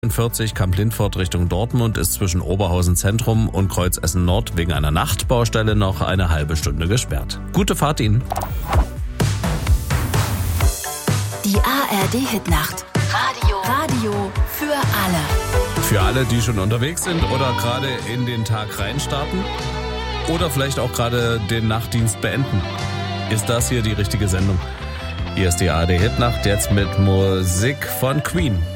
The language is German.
40 Kamp-Lintfort Richtung Dortmund ist zwischen Oberhausen Zentrum und Kreuz Essen Nord wegen einer Nachtbaustelle noch eine halbe Stunde gesperrt. Gute Fahrt Ihnen. Die ARD-Hitnacht. Radio für alle. Für alle, die schon unterwegs sind oder gerade in den Tag reinstarten oder vielleicht auch gerade den Nachtdienst beenden, ist das hier die richtige Sendung. Hier ist die ARD-Hitnacht jetzt mit Musik von Queen.